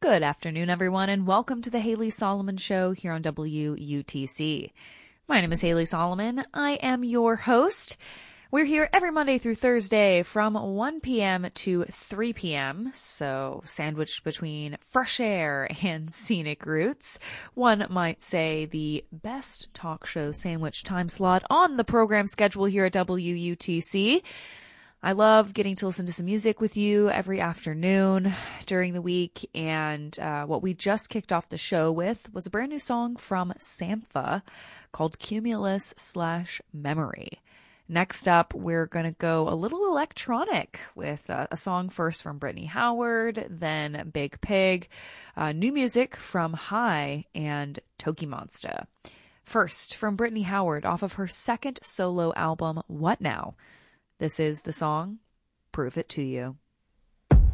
Good afternoon, everyone, and welcome to the Haley Solomon Show here on WUTC. My name is Haley Solomon. I am your host. We're here every Monday through Thursday from 1 p.m. to 3 p.m., so sandwiched between fresh air and scenic routes. One might say the best talk show sandwich time slot on the program schedule here at WUTC. I love getting to listen to some music with you every afternoon during the week, and what we just kicked off the show with was a brand new song from Sampha called Cumulus/Memory. Next up, we're going to go a little electronic with a song first from Brittany Howard, then Big Pig, new music from High and Toki Monsta. First, from Brittany Howard off of her second solo album, What Now? This is the song, Prove It to You.